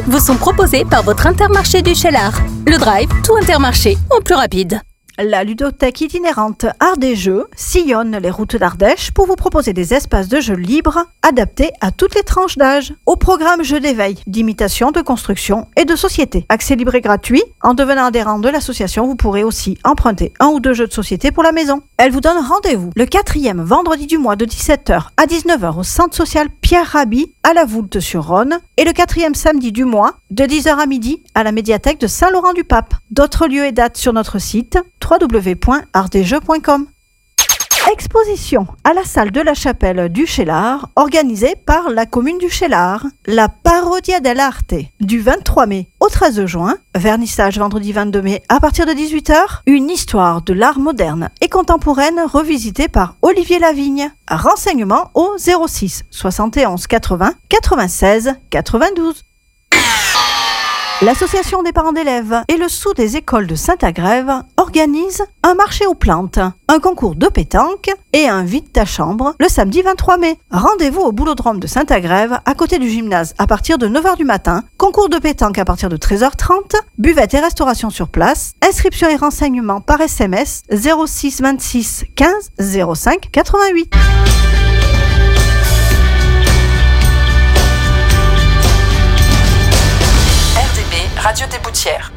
vous sont proposés par votre Intermarché du Cheylard. Le Drive, tout Intermarché, en plus rapide. La ludothèque itinérante Art des Jeux sillonne les routes d'Ardèche pour vous proposer des espaces de jeux libres adaptés à toutes les tranches d'âge. Au programme jeux d'éveil, d'imitation, de construction et de société. Accès libre et gratuit. En devenant adhérent de l'association, vous pourrez aussi emprunter 1 ou 2 jeux de société pour la maison. Elle vous donne rendez-vous le 4e vendredi du mois de 17h à 19h au centre social Pierre Rabhi à la Voulte-sur-Rhône et le 4e samedi du mois de 10h à midi à la médiathèque de Saint-Laurent-du-Pape. D'autres lieux et dates sur notre site www.artdesjeux.com. Exposition à la salle de la chapelle du Cheylard, organisée par la commune du Cheylard. La Parodia dell'Arte, du 23 mai au 13 juin. Vernissage vendredi 22 mai à partir de 18h. Une histoire de l'art moderne et contemporaine revisitée par Olivier Lavigne. Renseignements au 06 71 80 96 92. L'association des parents d'élèves et le sous des écoles de Saint-Agrève organisent un marché aux plantes, un concours de pétanque et un vide ta chambre le samedi 23 mai. Rendez-vous au boulodrome de Saint-Agrève à côté du gymnase à partir de 9h du matin, concours de pétanque à partir de 13h30, buvette et restauration sur place, inscription et renseignements par SMS 06 26 15 05 88. Radio des Boutières.